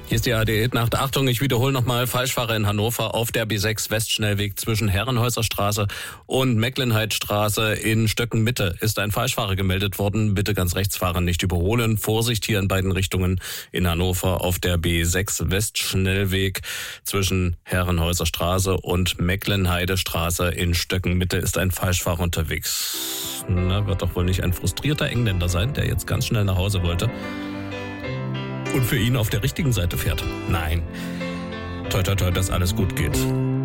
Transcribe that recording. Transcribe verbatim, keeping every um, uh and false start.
Hier ist die A R D-Nacht. Achtung, ich wiederhole nochmal. Falschfahrer in Hannover auf der B sechs Westschnellweg zwischen Herrenhäuser Straße und Mecklenheidstraße in Stöcken-Mitte ist ein Falschfahrer gemeldet worden. Bitte ganz rechts fahren, nicht überholen. Vorsicht hier in beiden Richtungen in Hannover auf der B sechs Westschnellweg zwischen Herrenhäuser Straße und Mecklenheidestraße in Stöcken-Mitte ist ein Falschfahrer unterwegs. Na, wird doch wohl nicht ein frustrierter Engländer sein, der jetzt ganz schnell nach Hause wollte und für ihn auf der richtigen Seite fährt. Nein. Toi, toi, toi, dass alles gut geht.